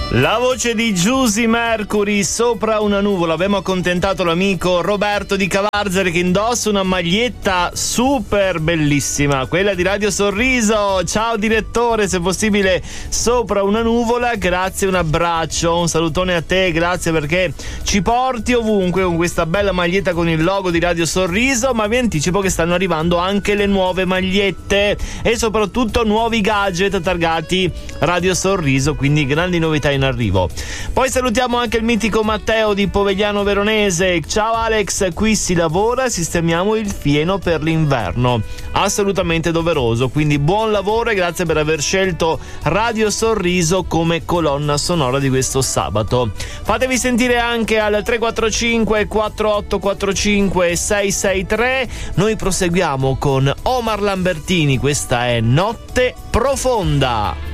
La voce di Giusy Mercury, Sopra una nuvola. Abbiamo accontentato l'amico Roberto di Cavarzere che indossa una maglietta super bellissima, quella di Radio Sorriso. Ciao direttore, se possibile Sopra una nuvola. Grazie, un abbraccio, un salutone a te, grazie perché ci porti ovunque con questa bella maglietta con il logo di Radio Sorriso. Ma vi anticipo che stanno arrivando anche le nuove magliette e soprattutto nuovi gadget targati Radio Sorriso, quindi grandi novità in arrivo. Poi salutiamo anche il mitico Matteo di Povegliano Veronese. Ciao Alex, qui si lavora, sistemiamo il fieno per l'inverno, assolutamente doveroso, quindi buon lavoro e grazie per aver scelto Radio Sorriso come colonna sonora di questo sabato. Fatevi sentire anche al 345 4845 663. Noi proseguiamo con Omar Lambertini, questa è Notte Profonda.